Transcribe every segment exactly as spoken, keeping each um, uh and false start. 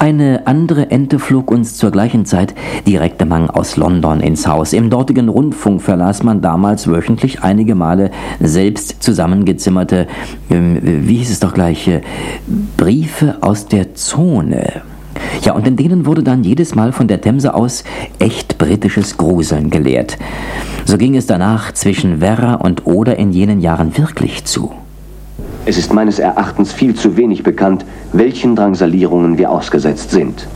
Eine andere Ente flog uns zur gleichen Zeit direkt Mang aus London ins Haus. Im dortigen Rundfunk verlas man damals wöchentlich einige Male selbst zusammengezimmerte, äh, wie hieß es doch gleich, äh, Briefe aus der Zone. Ja, und in denen wurde dann jedes Mal von der Themse aus echt britisches Gruseln gelehrt. So ging es danach zwischen Werra und Oder in jenen Jahren wirklich zu. Es ist meines Erachtens viel zu wenig bekannt, welchen Drangsalierungen wir ausgesetzt sind.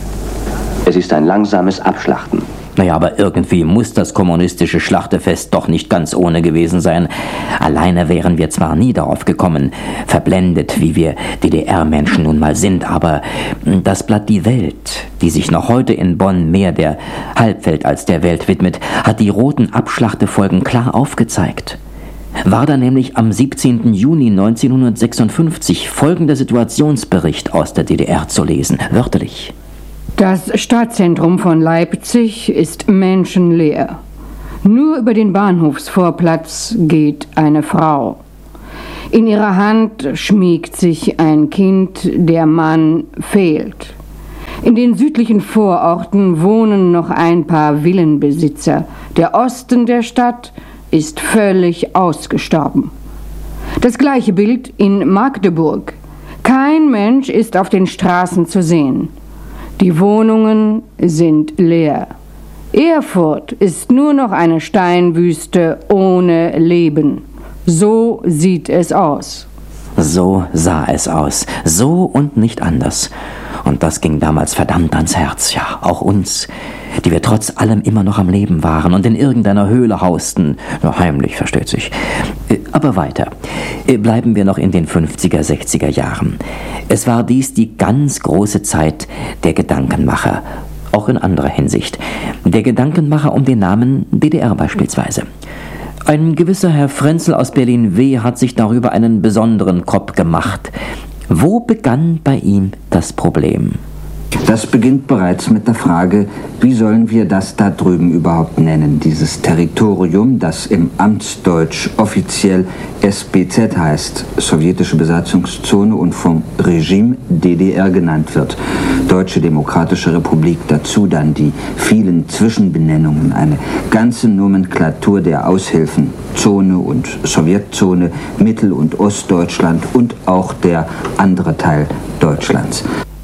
Es ist ein langsames Abschlachten. Naja, aber irgendwie muss das kommunistische Schlachtefest doch nicht ganz ohne gewesen sein. Alleine wären wir zwar nie darauf gekommen, verblendet, wie wir D D R-Menschen nun mal sind, aber das Blatt Die Welt, die sich noch heute in Bonn mehr der Halbwelt als der Welt widmet, hat die roten Abschlachtefolgen klar aufgezeigt. War da nämlich am siebzehnten Juni neunzehnhundertsechsundfünfzig folgender Situationsbericht aus der D D R zu lesen, wörtlich. Das Stadtzentrum von Leipzig ist menschenleer. Nur über den Bahnhofsvorplatz geht eine Frau. In ihrer Hand schmiegt sich ein Kind, der Mann fehlt. In den südlichen Vororten wohnen noch ein paar Villenbesitzer. Der Osten der Stadt ist völlig ausgestorben. Das gleiche Bild in Magdeburg. Kein Mensch ist auf den Straßen zu sehen. Die Wohnungen sind leer. Erfurt ist nur noch eine Steinwüste ohne Leben. So sieht es aus. So sah es aus. So und nicht anders. Und das ging damals verdammt ans Herz, ja, auch uns, die wir trotz allem immer noch am Leben waren und in irgendeiner Höhle hausten. Nur heimlich, versteht sich. Aber weiter. Bleiben wir noch in den fünfziger, sechziger Jahren. Es war dies die ganz große Zeit der Gedankenmacher, auch in anderer Hinsicht. Der Gedankenmacher um den Namen D D R beispielsweise. Ein gewisser Herr Frenzel aus Berlin-W. hat sich darüber einen besonderen Kopf gemacht. Wo begann bei ihm das Problem? Das beginnt bereits mit der Frage, wie sollen wir das da drüben überhaupt nennen, dieses Territorium, das im Amtsdeutsch offiziell S B Z heißt, sowjetische Besatzungszone, und vom Regime D D R genannt wird. Deutsche Demokratische Republik, dazu dann die vielen Zwischenbenennungen, eine ganze Nomenklatur der Aushilfen, Zone und Sowjetzone, Mittel- und Ostdeutschland und auch der andere Teil Deutschlands.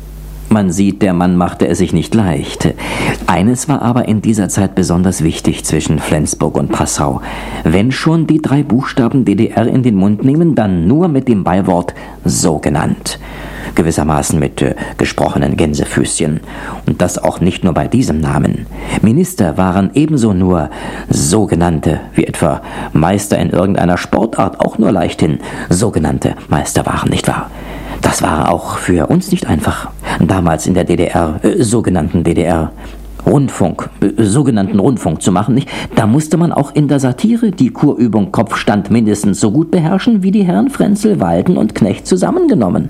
Man sieht, der Mann machte es sich nicht leicht. Eines war aber in dieser Zeit besonders wichtig zwischen Flensburg und Passau. Wenn schon die drei Buchstaben D D R in den Mund nehmen, dann nur mit dem Beiwort so genannt. Gewissermaßen mit äh, gesprochenen Gänsefüßchen. Und das auch nicht nur bei diesem Namen. Minister waren ebenso nur sogenannte, wie etwa Meister in irgendeiner Sportart auch nur leichthin sogenannte Meister waren, nicht wahr? Das war auch für uns nicht einfach. Damals in der D D R, äh, sogenannten D D R, Rundfunk, äh, sogenannten Rundfunk zu machen, nicht? Da musste man auch in der Satire die Kurübung Kopfstand mindestens so gut beherrschen wie die Herren Frenzel, Walden und Knecht zusammengenommen.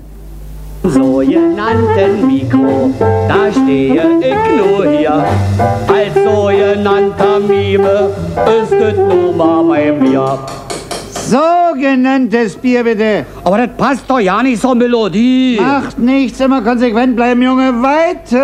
Sogenannten Mikro, da stehe ich nur hier. Als sogenannter Mime ist es nun mal bei mir. Sogenanntes Bier, bitte. Aber das passt doch ja nicht zur Melodie. Macht nichts, immer konsequent bleiben, Junge. Weiter.